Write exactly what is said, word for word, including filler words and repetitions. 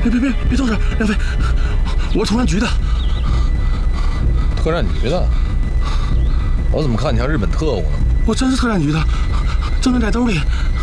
别别别别动手，梁飞，我是特战局的。 特战局的？我怎么看你像日本特务呢？ 我真是特战局的，证件在兜里。